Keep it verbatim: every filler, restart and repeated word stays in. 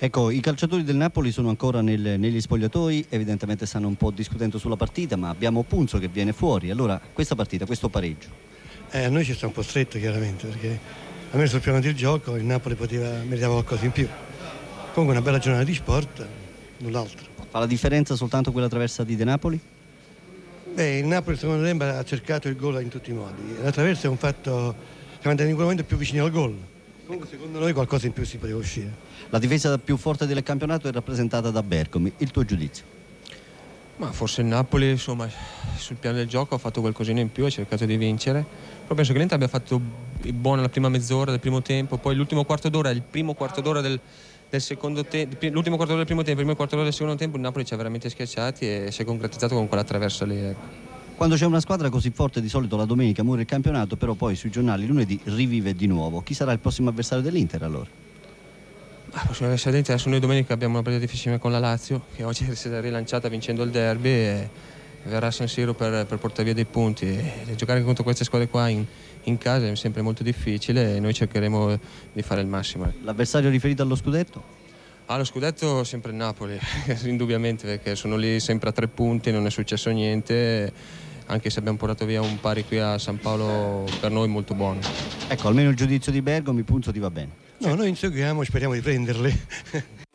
Ecco, i calciatori del Napoli sono ancora nel, negli spogliatoi, evidentemente stanno un po' discutendo sulla partita, ma abbiamo Punzo che viene fuori. Allora, questa partita, questo pareggio. Eh, a noi ci sta un po' stretto chiaramente, perché almeno sul piano del gioco il Napoli poteva, meritava qualcosa in più. Comunque una bella giornata di sport, null'altro. Fa la differenza soltanto quella traversa di De Napoli? Beh, il Napoli secondo me ha cercato il gol in tutti i modi. La traversa è un fatto che manda in quel momento più vicino al gol. Comunque secondo noi qualcosa in più si poteva uscire. La difesa più forte del campionato è rappresentata da Bergomi. Il tuo giudizio? Ma forse il Napoli, insomma, sul piano del gioco ha fatto qualcosina in più, ha cercato di vincere. Però penso che l'Inter abbia fatto buono la prima mezz'ora del primo tempo, poi l'ultimo quarto d'ora, il primo quarto d'ora del, del secondo tempo, l'ultimo quarto d'ora del primo tempo, il primo quarto d'ora del secondo tempo, il Napoli ci ha veramente schiacciati e si è concretizzato con quella traversa lì. Ecco. Quando c'è una squadra così forte di solito la domenica muore il campionato, però poi sui giornali lunedì rivive di nuovo. Chi sarà il prossimo avversario dell'Inter allora? Ah, prossimo avversario dell'Inter, adesso noi domenica abbiamo una partita difficile con la Lazio, che oggi si è rilanciata vincendo il derby e verrà a San Siro per, per portare via dei punti. E giocare contro queste squadre qua in, in casa è sempre molto difficile e noi cercheremo di fare il massimo. L'avversario riferito allo scudetto? Ah, lo scudetto sempre il Napoli, indubbiamente, perché sono lì sempre a tre punti, non è successo niente. Anche se abbiamo portato via un pari qui a San Paolo, per noi molto buono. Ecco, almeno il giudizio di Bergomi, Punzo ti va bene? No, noi inseguiamo e speriamo di prenderle.